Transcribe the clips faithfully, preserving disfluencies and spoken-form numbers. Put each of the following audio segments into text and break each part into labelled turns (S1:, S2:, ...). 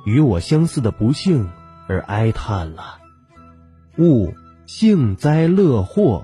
S1: 与我相似的不幸而哀叹了。勿幸灾乐祸。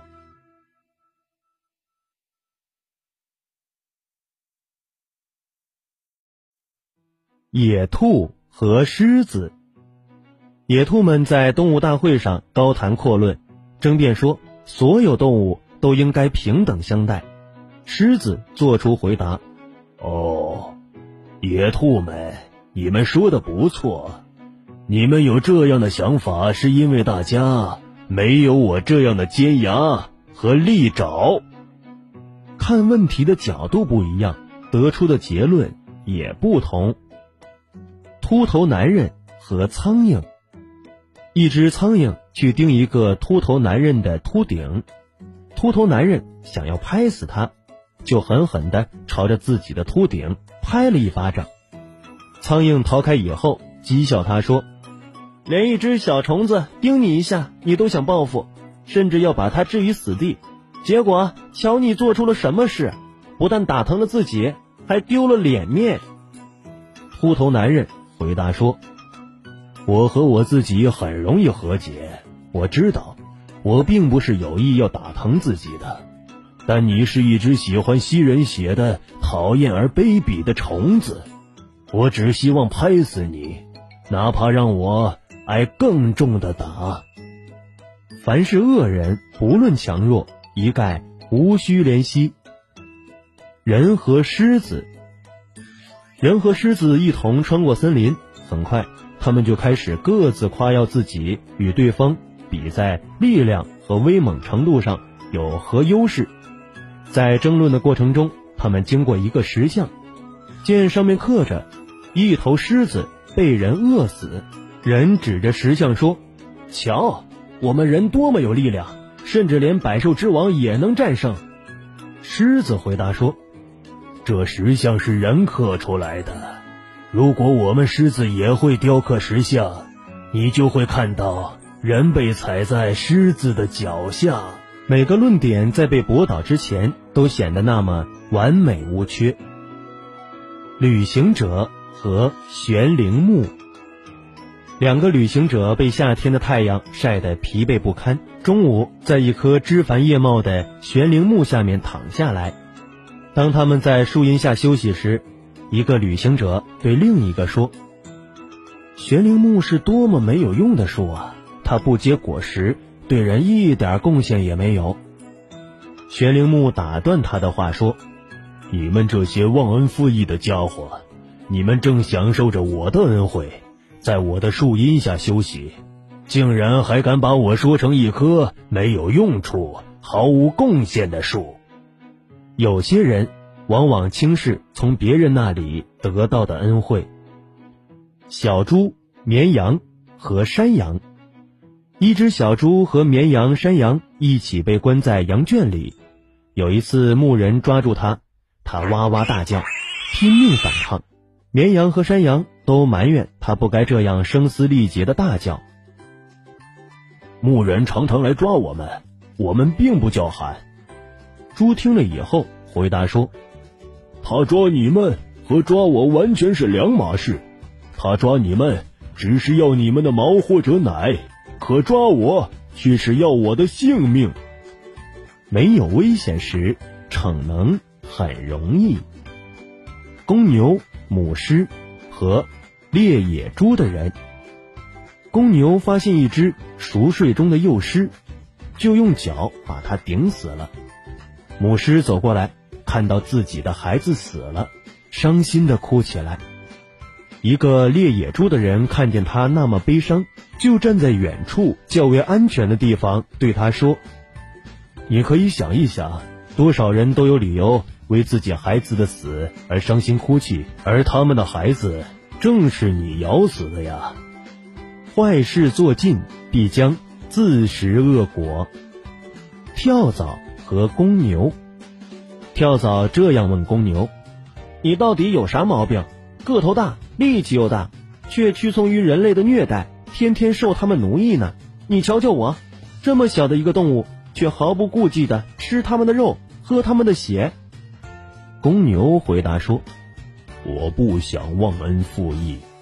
S1: 野兔和狮子。野兔们在动物大会上高谈阔论，争辩说所有动物都应该平等相待。狮子做出回答：
S2: 哦，野兔们，你们说的不错，你们有这样的想法是因为大家没有我这样的尖牙和利爪。
S1: 看问题的角度不一样，得出的结论也不同。秃头男人和苍蝇。一只苍蝇去叮一个秃头男人的秃顶，秃头男人想要拍死他，就狠狠地朝着自己的秃顶拍了一巴掌。苍蝇逃开以后讥笑他说，连一只小虫子叮你一下你都想报复，甚至要把它置于死地，结果瞧你做出了什么事，不但打疼了自己，还丢了脸面。秃头男人回答说，
S2: 我和我自己很容易和解，我知道我并不是有意要打疼自己的，但你是一只喜欢吸人血的讨厌而卑鄙的虫子，我只希望拍死你，哪怕让我挨更重的打。
S1: 凡是恶人，不论强弱，一概无需怜惜。人和狮子。人和狮子一同穿过森林，很快他们就开始各自夸耀自己与对方比在力量和威猛程度上有何优势。在争论的过程中，他们经过一个石像，见上面刻着一头狮子被人饿死，人指着石像说，瞧，我们人多么有力量，甚至连百兽之王也能战胜。狮子回答说，
S2: 这石像是人刻出来的，如果我们狮子也会雕刻石像，你就会看到人被踩在狮子的脚下。
S1: 每个论点在被驳倒之前都显得那么完美无缺。旅行者和玄铃木。两个旅行者被夏天的太阳晒得疲惫不堪，中午在一棵枝繁叶茂的玄铃木下面躺下来。当他们在树荫下休息时，一个旅行者对另一个说，玄铃木是多么没有用的树啊，它不结果实，对人一点贡献也没有。玄铃木打断他的话说，
S2: 你们这些忘恩负义的家伙，你们正享受着我的恩惠，在我的树荫下休息，竟然还敢把我说成一棵没有用处、毫无贡献的树。
S1: 有些人往往轻视从别人那里得到的恩惠。小猪、绵羊和山羊。一只小猪和绵羊、山羊一起被关在羊圈里。有一次牧人抓住它，它哇哇大叫，拼命反抗。绵羊和山羊都埋怨它不该这样声嘶力竭的大叫。
S2: 牧人常常来抓我们，我们并不叫喊。
S1: 猪听了以后回答说，
S2: 他抓你们和抓我完全是两码事，他抓你们只是要你们的毛或者奶，可抓我却是要我的性命。
S1: 没有危险时，逞能很容易。公牛、母狮和猎野猪的人。公牛发现一只熟睡中的幼狮，就用脚把它顶死了。母狮走过来，看到自己的孩子死了，伤心地哭起来。一个猎野猪的人看见他那么悲伤，就站在远处较为安全的地方对他说，你可以想一想，多少人都有理由为自己孩子的死而伤心哭泣，而他们的孩子正是你咬死的呀。坏事做尽，必将自食恶果。跳蚤和公牛。跳蚤这样问公牛，你到底有啥毛病？个头大，力气又大，却屈从于人类的虐待，天天受他们奴役呢。你瞧瞧我，这么小的一个动物，却毫不顾忌地吃他们的肉，喝他们的血。公牛回答说，
S2: 我不想忘恩负义，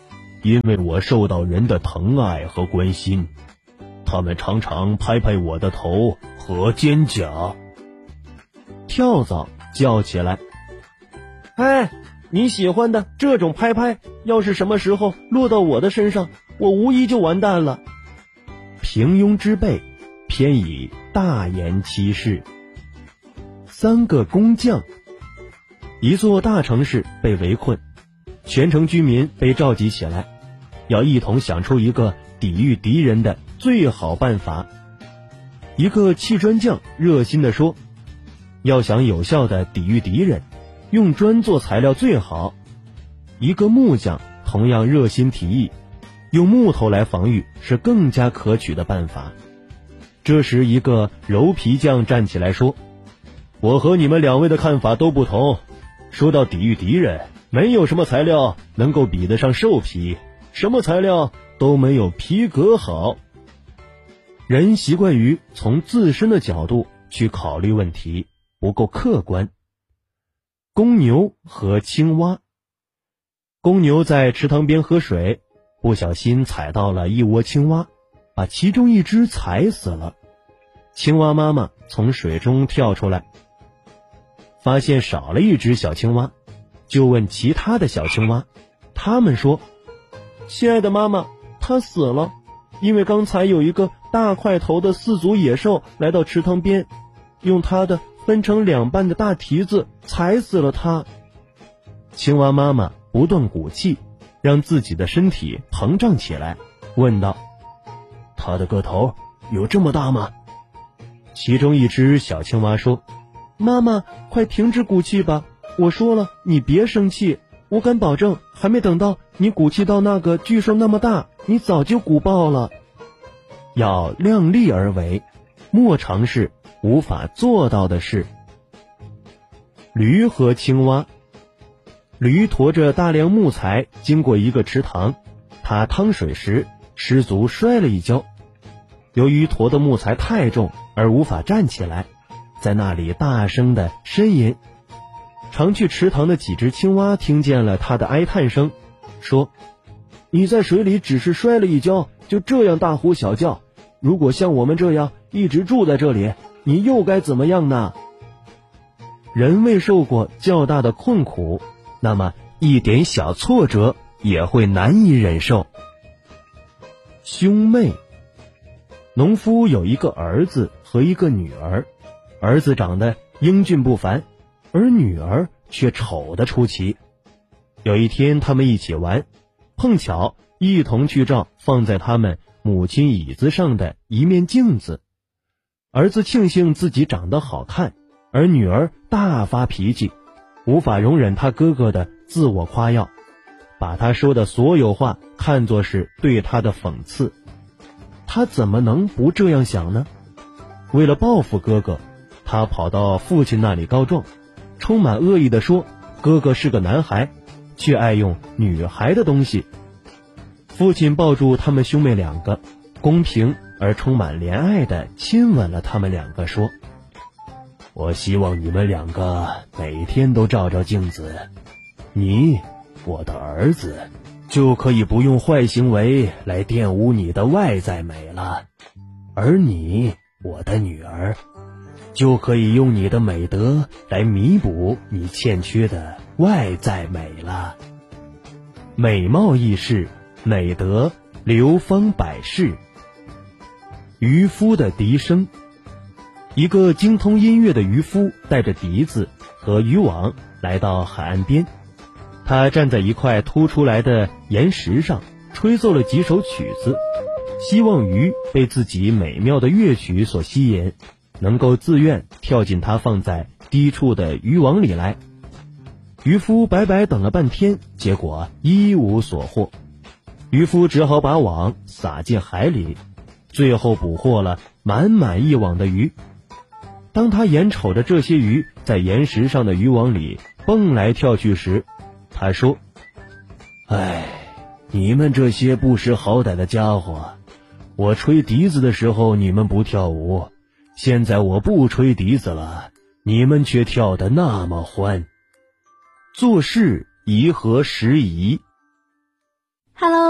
S2: 因为我受到人的疼爱和关心，他们常常拍拍我的头和肩胛。
S1: 跳蚤叫起来：哎，你喜欢的这种拍拍，要是什么时候落到我的身上，我无疑就完蛋了。平庸之辈，偏以大言欺世。三个工匠。一座大城市被围困，全城居民被召集起来，要一同想出一个抵御敌人的最好办法。一个砌砖匠热心地说，要想有效地抵御敌人，用砖做材料最好。一个木匠同样热心提议，用木头来防御是更加可取的办法。这时一个柔皮匠站起来说，我和你们两位的看法都不同，说到抵御敌人，没有什么材料能够比得上兽皮，什么材料都没有皮革好。人习惯于从自身的角度去考虑问题，不够客观。公牛和青蛙。公牛在池塘边喝水，不小心踩到了一窝青蛙，把其中一只踩死了。青蛙妈妈从水中跳出来，发现少了一只小青蛙，就问其他的小青蛙，他们说，亲爱的妈妈，它死了，因为刚才有一个大块头的四足野兽来到池塘边，用它的分成两半的大蹄子踩死了它。青蛙妈妈不断鼓气，让自己的身体膨胀起来，问道，它的个头有这么大吗？其中一只小青蛙说，妈妈，快停止鼓气吧，我说了，你别生气，我敢保证，还没等到你鼓气到那个巨兽那么大，你早就鼓爆了。要量力而为，莫尝试无法做到的事。驴和青蛙。驴驮着大量木材经过一个池塘，它趟水时失足摔了一跤，由于驮的木材太重而无法站起来，在那里大声地呻吟。常去池塘的几只青蛙听见了他的哀叹声，说，你在水里只是摔了一跤，就这样大呼小叫，如果像我们这样一直住在这里，你又该怎么样呢？人未受过较大的困苦，那么一点小挫折也会难以忍受。兄妹。农夫有一个儿子和一个女儿，儿子长得英俊不凡，而女儿却丑得出奇。有一天他们一起玩，碰巧一同去照放在他们母亲椅子上的一面镜子。儿子庆幸自己长得好看，而女儿大发脾气，无法容忍他哥哥的自我夸耀，把他说的所有话看作是对他的讽刺。他怎么能不这样想呢？为了报复哥哥，他跑到父亲那里告状，充满恶意地说，哥哥是个男孩，却爱用女孩的东西。父亲抱住他们兄妹两个，公平而充满怜爱地亲吻了他们两个，说，我希望你们两个每天都照照镜子，你，我的儿子，就可以不用坏行为来玷污你的外在美了，而你，我的女儿，就可以用你的美德来弥补你欠缺的外在美了。美貌易逝，美德流芳百世。渔夫的笛声。一个精通音乐的渔夫带着笛子和渔网来到海岸边，他站在一块凸出来的岩石上，吹奏了几首曲子，希望鱼被自己美妙的乐曲所吸引，能够自愿跳进他放在低处的渔网里来。渔夫白白等了半天，结果一无所获。渔夫只好把网撒进海里，最后捕获了满满一网的鱼。当他眼瞅着这些鱼在岩石上的渔网里蹦来跳去时，他说，唉，你们这些不识好歹的家伙，我吹笛子的时候你们不跳舞，现在我不吹笛子了，你们却跳得那么欢。做事宜合时宜。
S3: Hello，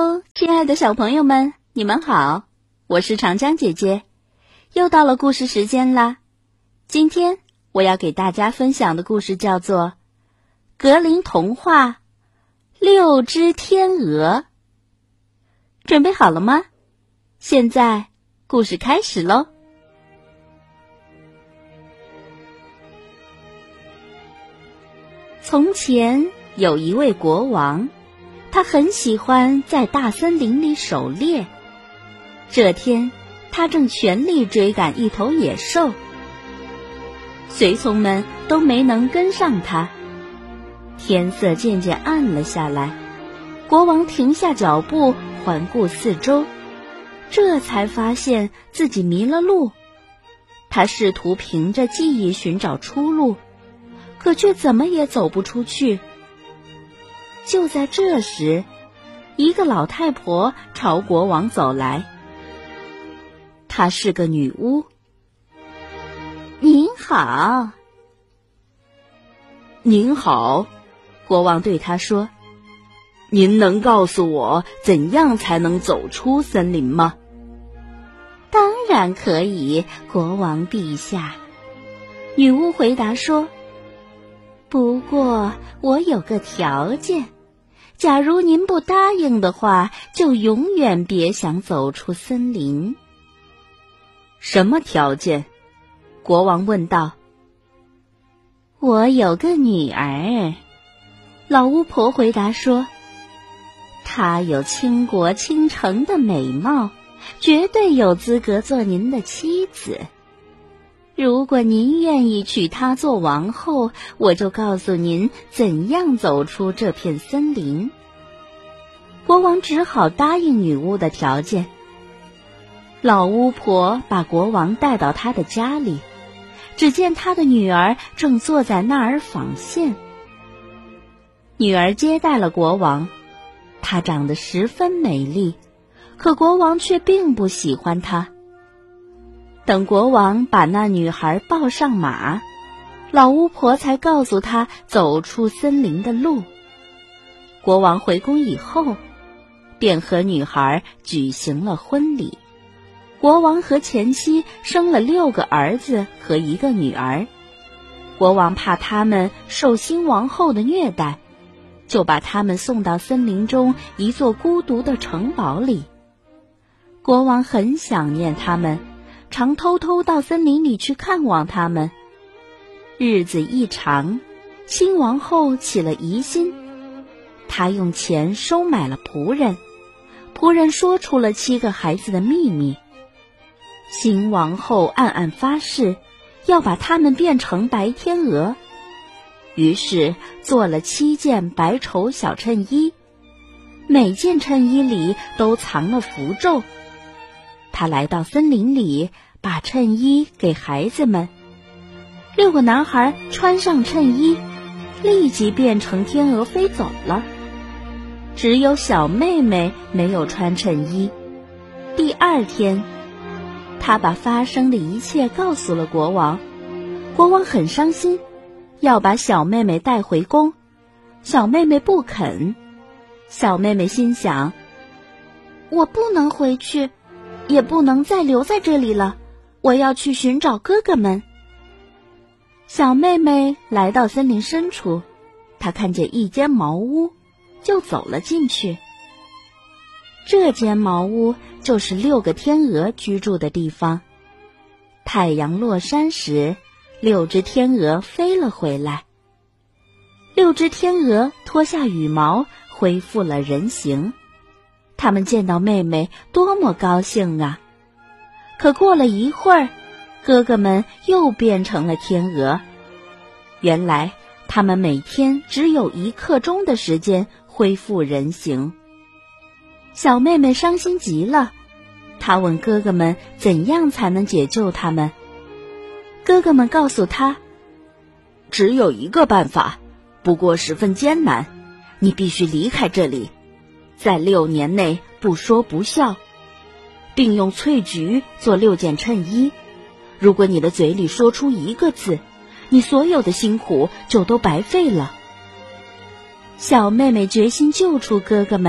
S3: 亲爱的小朋友们，你们好，我是长江姐姐，又到了故事时间啦。今天我要给大家分享的故事叫做《格林童话：六只天鹅》。准备好了吗？现在故事开始喽。从前有一位国王，他很喜欢在大森林里狩猎。这天，他正全力追赶一头野兽，随从们都没能跟上他。天色渐渐暗了下来，国王停下脚步，环顾四周，这才发现自己迷了路。他试图凭着记忆寻找出路，可却怎么也走不出去。就在这时，一个老太婆朝国王走来。她是个女巫。您好。
S4: 您好，国王对她说，您能告诉我怎样才能走出森林吗？
S3: 当然可以，国王陛下。女巫回答说，不过我有个条件，假如您不答应的话，就永远别想走出森林。
S4: 什么条件？国王问道。
S3: 我有个女儿，老巫婆回答说，她有倾国倾城的美貌，绝对有资格做您的妻子。如果您愿意娶她做王后，我就告诉您怎样走出这片森林。国王只好答应女巫的条件。老巫婆把国王带到她的家里，只见她的女儿正坐在那儿纺线。女儿接待了国王，她长得十分美丽，可国王却并不喜欢她。等国王把那女孩抱上马，老巫婆才告诉他走出森林的路。国王回宫以后，便和女孩举行了婚礼。国王和前妻生了六个儿子和一个女儿。国王怕他们受新王后的虐待，就把他们送到森林中一座孤独的城堡里。国王很想念他们，常偷偷到森林里去看望他们。日子一长，新王后起了疑心，她用钱收买了仆人，仆人说出了七个孩子的秘密。新王后暗暗发誓，要把他们变成白天鹅，于是做了七件白绸小衬衣，每件衬衣里都藏了符咒。她来到森林里，把衬衣给孩子们。六个男孩穿上衬衣，立即变成天鹅飞走了。只有小妹妹没有穿衬衣。第二天，她把发生的一切告诉了国王。国王很伤心，要把小妹妹带回宫。小妹妹不肯。小妹妹心想，我不能回去，也不能再留在这里了，我要去寻找哥哥们。小妹妹来到森林深处，她看见一间茅屋，就走了进去。这间茅屋就是六个天鹅居住的地方。太阳落山时，六只天鹅飞了回来。六只天鹅脱下羽毛，恢复了人形。它们见到妹妹，多么高兴啊！可过了一会儿，哥哥们又变成了天鹅。原来他们每天只有一刻钟的时间恢复人形。小妹妹伤心极了，她问哥哥们怎样才能解救他们。哥哥们告诉她，
S4: 只有一个办法，不过十分艰难，你必须离开这里，在六年内不说不笑，并用翠菊做六件衬衣。如果你的嘴里说出一个字，你所有的辛苦就都白费了。
S3: 小妹妹决心救出哥哥们，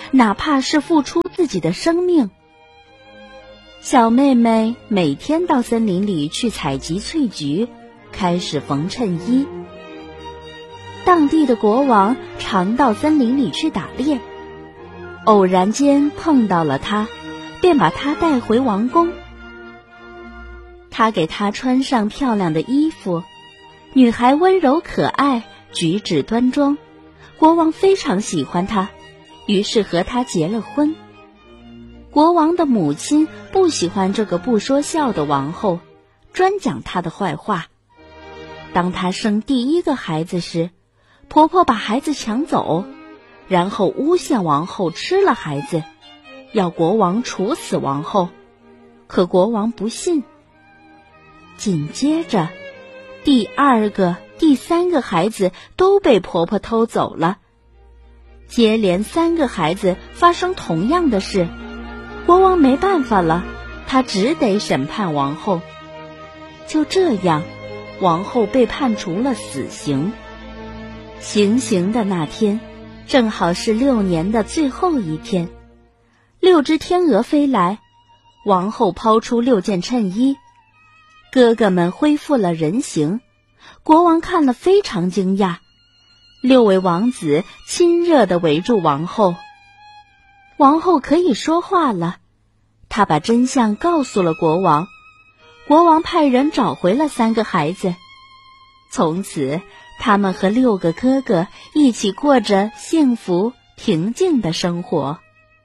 S3: 哪怕是付出自己的生命。小妹妹每天到森林里去采集翠菊，开始缝衬衣。当地的国王常到森林里去打猎，偶然间碰到了她，便把她带回王宫。他给她穿上漂亮的衣服，女孩温柔可爱，举止端庄，国王非常喜欢她，于是和她结了婚。国王的母亲不喜欢这个不说笑的王后，专讲她的坏话。当她生第一个孩子时，婆婆把孩子抢走，然后诬陷王后吃了孩子，要国王处死王后。可国王不信。紧接着，第二个、第三个孩子都被婆婆偷走了。接连三个孩子发生同样的事，国王没办法了，他只得审判王后。就这样，王后被判处了死刑。行刑的那天，正好是六年的最后一天。六只天鹅飞来，王后抛出六件衬衣，哥哥们恢复了人形。国王看了非常惊讶，六位王子亲热地围住王后。王后可以说话了，她把真相告诉了国王。国王派人找回了三个孩子，从此他们和六个哥哥一起过着幸福平静的生活。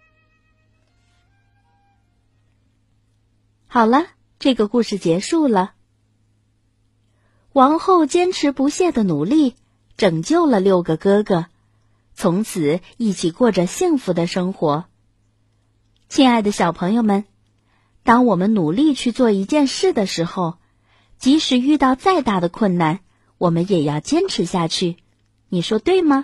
S3: 好了，这个故事结束了。王后坚持不懈的努力，拯救了六个哥哥，从此一起过着幸福的生活。亲爱的小朋友们，当我们努力去做一件事的时候，即使遇到再大的困难，我们也要坚持下去。你说对吗？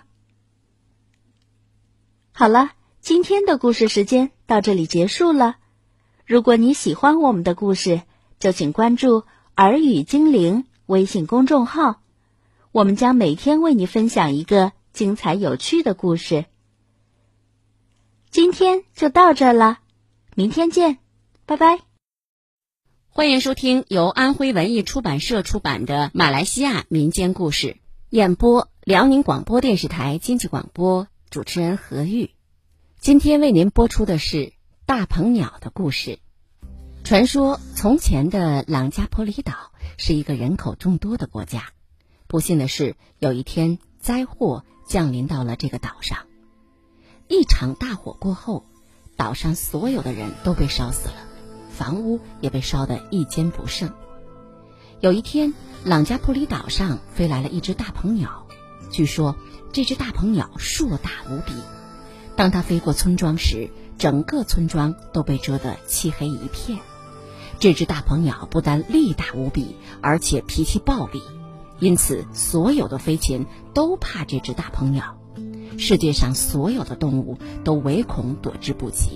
S3: 好了，今天的故事时间到这里结束了。如果你喜欢我们的故事，就请关注儿语精灵微信公众号，我们将每天为你分享一个精彩有趣的故事。今天就到这了，明天见，拜拜。
S5: 欢迎收听由安徽文艺出版社出版的马来西亚民间故事，演播辽宁广播电视台经济广播，主持人何玉。今天为您播出的是大鹏鸟的故事。传说从前的朗加坡里岛是一个人口众多的国家，不幸的是，有一天灾祸降临到了这个岛上。一场大火过后，岛上所有的人都被烧死了，房屋也被烧得一间不剩。有一天，朗加坡里岛上飞来了一只大鹏鸟，据说这只大鹏鸟硕大无比，当它飞过村庄时，整个村庄都被遮得漆黑一片。这只大鹏鸟不但力大无比，而且脾气暴戾，因此所有的飞禽都怕这只大鹏鸟，世界上所有的动物都唯恐躲之不及。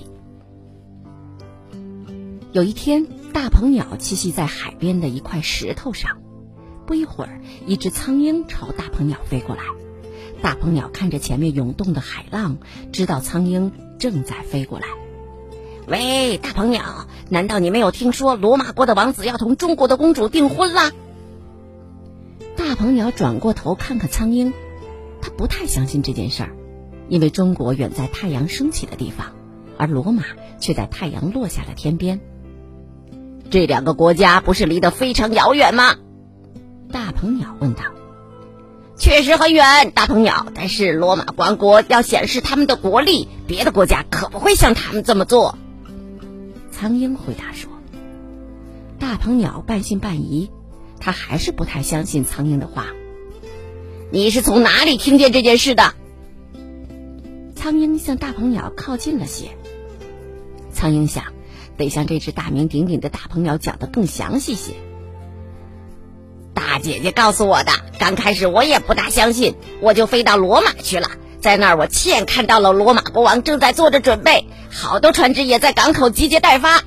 S5: 有一天，大鹏鸟栖息在海边的一块石头上，不一会儿，一只苍鹰朝大鹏鸟飞过来。大鹏鸟看着前面涌动的海浪，知道苍鹰正在飞过来。喂，大鹏鸟，难道你没有听说罗马国的王子要同中国的公主订婚啦？大鹏鸟转过头看看苍鹰，他不太相信这件事儿，因为中国远在太阳升起的地方，而罗马却在太阳落下的天边。这两个国家不是离得非常遥远吗？大鹏鸟问道。确实很远，大鹏鸟，但是罗马王国要显示他们的国力，别的国家可不会像他们这么做。苍鹰回答说。大鹏鸟半信半疑，他还是不太相信苍鹰的话。你是从哪里听见这件事的？苍鹰向大鹏鸟靠近了些。苍鹰想，得向这只大名鼎鼎的大鹏鸟讲得更详细些。大姐姐告诉我的，刚开始我也不大相信，我就飞到罗马去了。在那儿我亲眼看到了罗马国王正在做着准备，好多船只也在港口集结待发。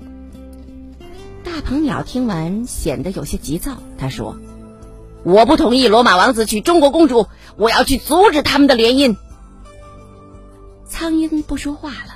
S5: 大鹏鸟听完显得有些急躁，他说，我不同意罗马王子娶中国公主，我要去阻止他们的联姻。 苍蝇不说话了，